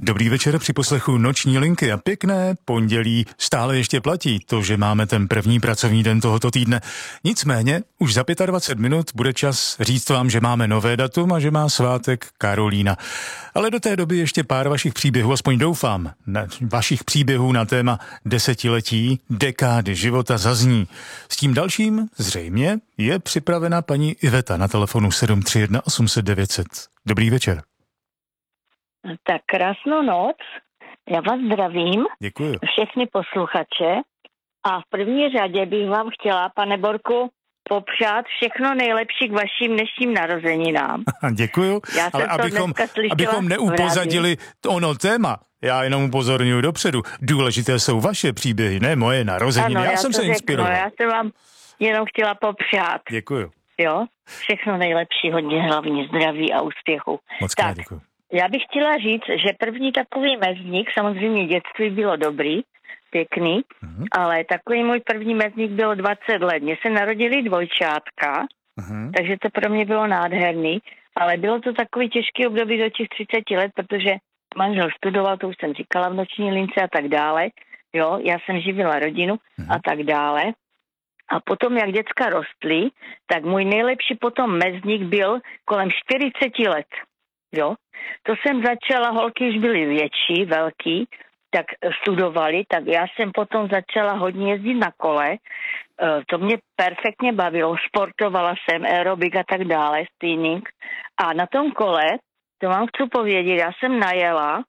Dobrý večer při poslechu Noční linky a pěkné pondělí. Stále ještě platí to, že máme ten první pracovní den tohoto týdne. Nicméně už za 25 minut bude čas říct vám, že máme nové datum a že má svátek Karolína. Ale do té doby ještě pár vašich příběhů, aspoň doufám, vašich příběhů na téma desetiletí, dekády života zazní. S tím dalším zřejmě je připravena paní Iveta na telefonu 731 800 900. Dobrý večer. Tak krásnou noc, já vás zdravím, Děkuji. Všechny posluchače a v první řadě bych vám chtěla, pane Borku, popřát všechno nejlepší k vašim dnešním narozeninám. Děkuju, ale abychom neupozadili ono téma, já jenom upozorňuji dopředu, důležité jsou vaše příběhy, ne moje narozeniny, ano, já jsem se inspiroval. Já jsem vám jenom chtěla popřát. Děkuju. Jo, všechno nejlepší, hodně hlavně zdraví a úspěchu. Moc krát děkuju. Já bych chtěla říct, že první takový mezník, samozřejmě dětství bylo dobrý, pěkný, ale takový můj první mezník bylo 20 let. Mně se narodili dvojčátka, takže to pro mě bylo nádherný, ale bylo to takový těžký období do těch 30 let, protože manžel studoval, to už jsem říkala v Noční lince a tak dále. Jo, já jsem živila rodinu a tak dále. A potom, jak děcka rostly, tak můj nejlepší potom mezník byl kolem 40 let. Jo, to jsem začala, holky už byly větší, velký, tak studovali, tak já jsem potom začala hodně jezdit na kole, to mě perfektně bavilo, sportovala jsem, aerobik a tak dále, spinning a na tom kole, to vám chci povědět, já jsem najela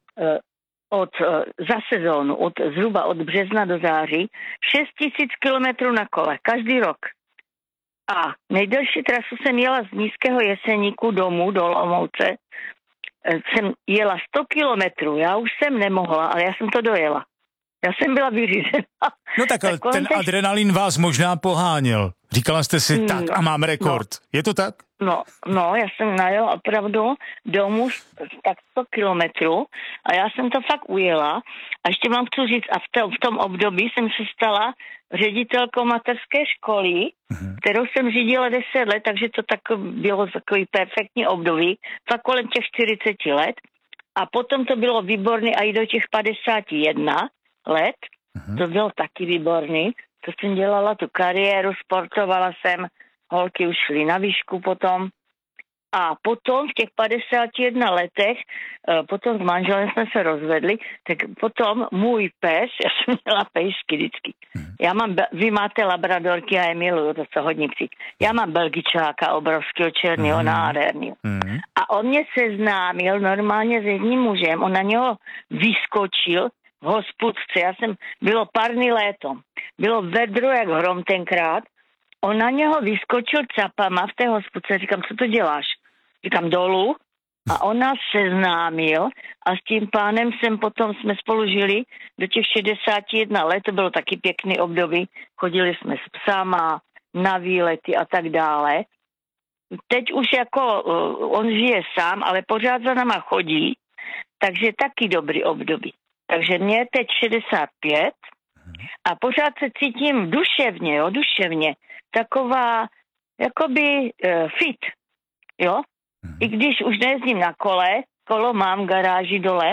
za sezónu, zhruba od března do září, 6000 kilometrů na kole, každý rok. A nejdelší trasu jsem jela z Nízkého Jeseníku domů do Olomouce. Jsem jela 100 kilometrů, já už jsem nemohla, ale já jsem to dojela. Já jsem byla vyřízená. No tak ale ten adrenalin vás možná poháněl. Říkala jste si, tak a mám rekord. Je to tak? No, já jsem najela opravdu domů tak 100 kilometrů a já jsem to fakt ujela. A ještě vám chci říct, a v tom období jsem se stala ředitelkou mateřské školy, kterou jsem řídila 10 let, takže to bylo takový perfektní období, fakt kolem těch 40 let. A potom to bylo výborný a i do těch 51 let, to bylo taky výborný. To jsem dělala tu kariéru, sportovala jsem, holky už šly na výšku potom. A potom v těch 51 letech, potom s manželem jsme se rozvedli, tak potom můj pes, já jsem měla pejsky vždycky. Vy máte labradorky a je miluju, to se hodně psí. Já mám belgičáka obrovského černého, nádherného. A on mě seznámil normálně s jedním mužem, on na něho vyskočil v hospůdce, bylo parný léto, bylo vedro jak hrom tenkrát, on na něho vyskočil capama v té hospůdce, říkám, co to děláš? Říkám, dolů. A on nás seznámil a s tím pánem jsme spolu žili do těch 61 let, to bylo taky pěkný období, chodili jsme s psama, na výlety a tak dále. Teď už on žije sám, ale pořád za náma chodí, takže taky dobrý období. Takže mě je teď 65 a pořád se cítím duševně, taková jakoby fit, jo? I když už nejezdím na kolo mám garáži dole,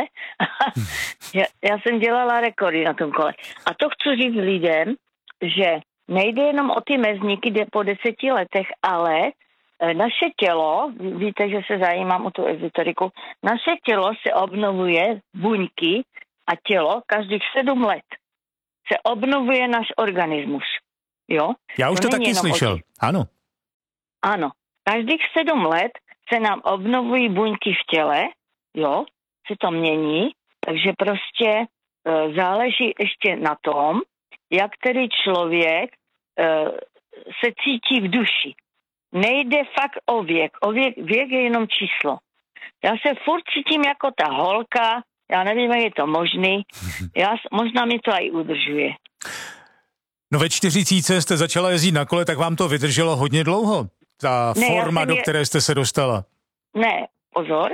já jsem dělala rekordy na tom kole. A to chci říct lidem, že nejde jenom o ty mezníky, jde po 10 letech, ale naše tělo, víte, že se zajímám o tu ezoteriku, naše tělo se obnovuje, buňky a tělo každých 7 let se obnovuje náš organismus. Jo? Já už to taky slyšel, ano. Ano, každých 7 let se nám obnovují buňky v těle, jo, se to mění, takže prostě záleží ještě na tom, jak tedy člověk se cítí v duši. Nejde fakt o věk. Věk je jenom číslo. Já se furt cítím jako ta holka, já nevím, jak je to možný, možná mi to i udržuje. No ve 40 jste začala jezdit na kole, tak vám to vydrželo hodně dlouho, ta forma, do které jste se dostala. Ne, pozor,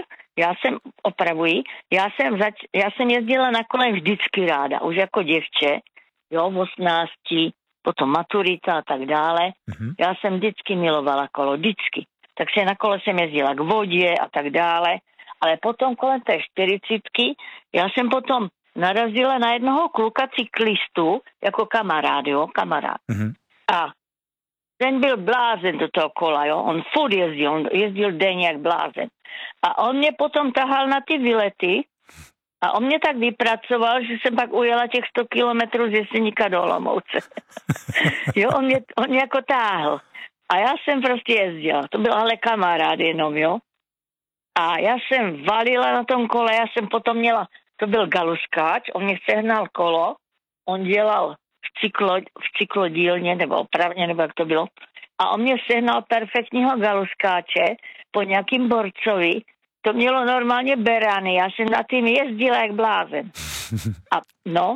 já jsem jezdila na kole vždycky ráda, už jako děvče, jo, v 18, potom maturita a tak dále. Já jsem vždycky milovala kolo, vždycky. Takže na kole jsem jezdila k vodě a tak dále. Ale potom kolem té 40, já jsem potom narazila na jednoho kluka cyklistu, jako kamarád. Mm-hmm. A ten byl blázen do toho kola, jo. On furt jezdil denně jak blázen. A on mě potom tahal na ty výlety a on mě tak vypracoval, že jsem pak ujela těch 100 kilometrů z Jeseníka do Olomouce. Jo, on mě jako táhl. A já jsem prostě jezdila. To byl ale kamarád jenom, jo. A já jsem valila na tom kole, já jsem potom měla, to byl galuskáč, on mě sehnal kolo, on dělal v cyklodílně, nebo opravně, nebo jak to bylo. A on mě sehnal perfektního galuskáče po nějakým borcovi. To mělo normálně berány, já jsem na tím jezdila jak blázen. A no,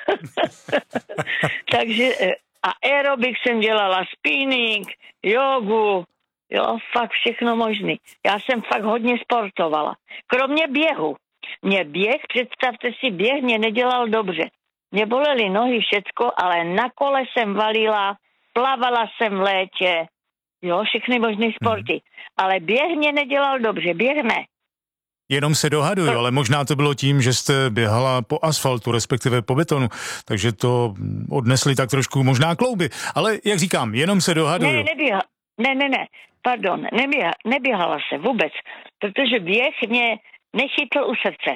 takže a aerobik jsem dělala, spinning, jogu, jo, fakt všechno možný. Já jsem fakt hodně sportovala. Kromě běhu. Mě běh, představte si, běh mě nedělal dobře. Mě bolely nohy, všecko, ale na kole jsem valila, plavala jsem v létě, jo, všechny možné sporty. Ale běh mě nedělal dobře, běh ne. Jenom se dohaduju, ale možná to bylo tím, že jste běhala po asfaltu, respektive po betonu, takže to odnesli tak trošku možná klouby. Ale jak říkám, jenom se dohaduju. Neběhala se vůbec, protože běh mě nechytl u srdce.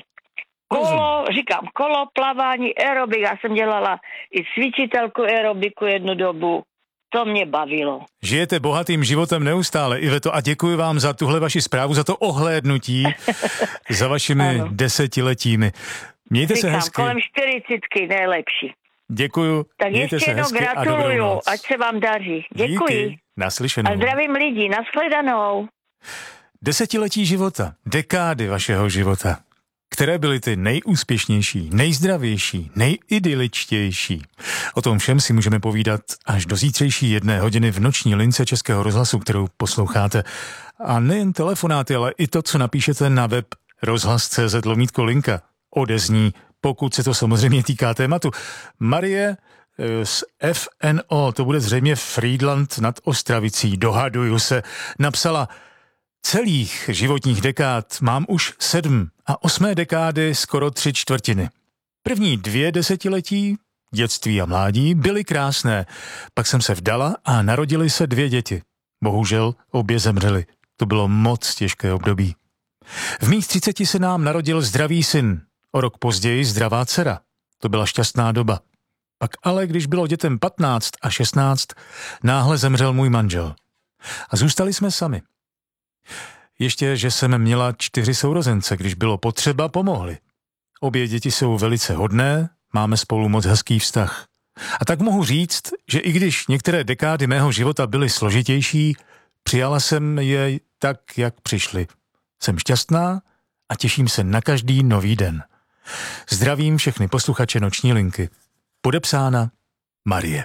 Kolo, plavání, aerobik, já jsem dělala i cvičitelku aerobiku jednu dobu. To mě bavilo. Žijete bohatým životem neustále, Iveto, a děkuji vám za tuhle vaši zprávu, za to ohlédnutí za vašimi desetiletími. Mějte se hezky. Kolem 40 nejlepší. Děkuju. Tak mějte ještě jednou gratuluju, ať se vám daří. Děkuji. Díky. Naslyšenou. A zdravím lidi, nashledanou. Desetiletí života, dekády vašeho života. Které byly ty nejúspěšnější, nejzdravější, nejidyličtější? O tom všem si můžeme povídat až do zítřejší 1 hodiny v noční lince Českého rozhlasu, kterou posloucháte. A nejen telefonáty, ale i to, co napíšete na web rozhlas.cz/linka. Odezní, pokud se to samozřejmě týká tématu. Marie z FNO, to bude zřejmě Frýdlant nad Ostravicí, dohaduju se, napsala: celých životních dekád mám už 7 a 8. dekády skoro 3/4. První 2 desetiletí, dětství a mládí, byly krásné. Pak jsem se vdala a narodily se 2 děti. Bohužel obě zemřely. To bylo moc těžké období. V mých 30 se nám narodil zdravý syn. O rok později zdravá dcera. To byla šťastná doba. Pak ale, když bylo dětem 15 a 16, náhle zemřel můj manžel. A zůstali jsme sami. Ještě, že jsem měla 4 sourozence, když bylo potřeba, pomohli. Obě děti jsou velice hodné, máme spolu moc hezký vztah. A tak mohu říct, že i když některé dekády mého života byly složitější, přijala jsem je tak, jak přišly. Jsem šťastná a těším se na každý nový den. Zdravím všechny posluchače Noční linky. Podepsána Marie.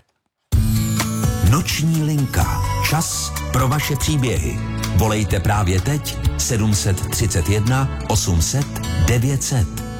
Noční linka. Čas pro vaše příběhy. Volejte právě teď 731 800 900.